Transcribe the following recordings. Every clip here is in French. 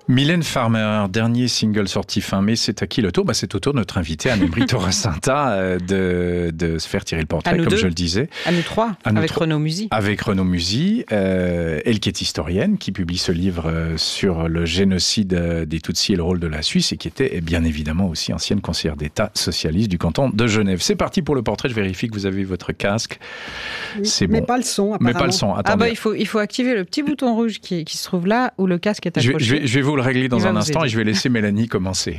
Mylène Farmer, dernier single sorti fin mai, c'est à qui le tour? C'est au tour de notre invité Anne-Brie Torrasinta de se faire tirer le portrait, comme je le disais. À nous trois, avec Renaud Musy. Avec Renaud Musy, elle qui est historienne, qui publie ce livre sur le génocide des Tutsis et le rôle de la Suisse, et qui était bien évidemment aussi ancienne conseillère d'État socialiste du canton de Genève. C'est parti pour le portrait, je vérifie que vous avez votre casque. Oui, c'est mais bon. pas le son, apparemment. Mais pas le son, attendez. Il faut activer le petit bouton rouge qui se trouve là, où le casque est accroché. Je vais vous le régler dans un instant et je vais laisser Mélanie commencer.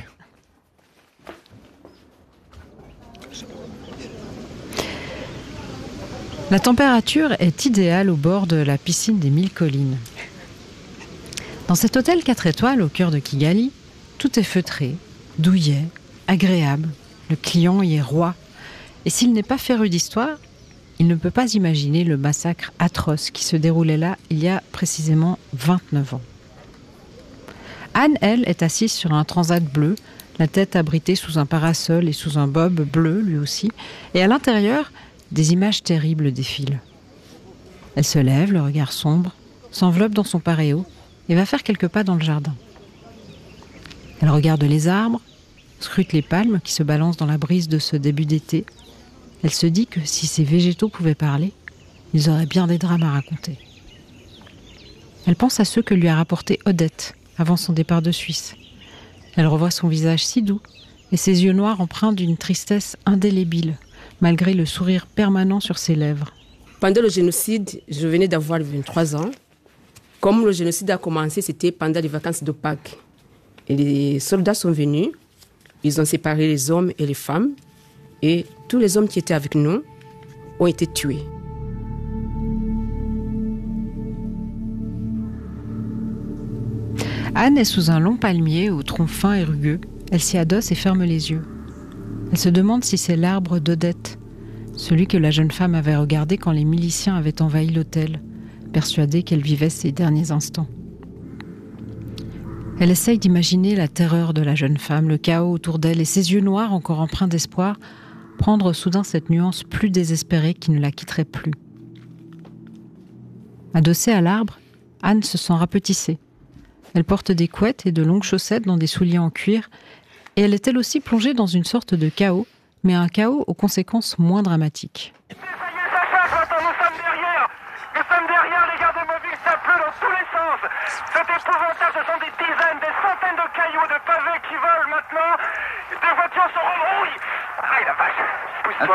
La température est idéale au bord de la piscine des 1000 collines. Dans cet hôtel 4 étoiles au cœur de Kigali, tout est feutré, douillet, agréable. Le client y est roi. Et s'il n'est pas féru d'histoire, il ne peut pas imaginer le massacre atroce qui se déroulait là il y a précisément 29 ans. Anne, elle, est assise sur un transat bleu, la tête abritée sous un parasol et sous un bob bleu, lui aussi, et à l'intérieur, des images terribles défilent. Elle se lève, le regard sombre, s'enveloppe dans son paréo et va faire quelques pas dans le jardin. Elle regarde les arbres, scrute les palmes qui se balancent dans la brise de ce début d'été. Elle se dit que si ces végétaux pouvaient parler, ils auraient bien des drames à raconter. Elle pense à ceux que lui a rapportés Odette, avant son départ de Suisse. Elle revoit son visage si doux et ses yeux noirs empreints d'une tristesse indélébile, malgré le sourire permanent sur ses lèvres. Pendant le génocide, je venais d'avoir 23 ans. Comme le génocide a commencé, c'était pendant les vacances de Pâques. Et les soldats sont venus, ils ont séparé les hommes et les femmes, et tous les hommes qui étaient avec nous ont été tués. Anne est sous un long palmier au tronc fin et rugueux. Elle s'y adosse et ferme les yeux. Elle se demande si c'est l'arbre d'Odette, celui que la jeune femme avait regardé quand les miliciens avaient envahi l'hôtel, persuadée qu'elle vivait ses derniers instants. Elle essaye d'imaginer la terreur de la jeune femme, le chaos autour d'elle et ses yeux noirs, encore empreints d'espoir, prendre soudain cette nuance plus désespérée qui ne la quitterait plus. Adossée à l'arbre, Anne se sent rapetissée. Elle porte des couettes et de longues chaussettes dans des souliers en cuir, et elle est elle aussi plongée dans une sorte de chaos, mais un chaos aux conséquences moins dramatiques. Ça y est, ça chauffe, maintenant, nous sommes derrière, les gardes mobiles, ça pleut dans tous les sens. C'est épouvantable, ce sont des dizaines, des centaines de cailloux, de pavés qui volent maintenant. Des voitures se rebrouillent. Aïe la vache, pousse-toi.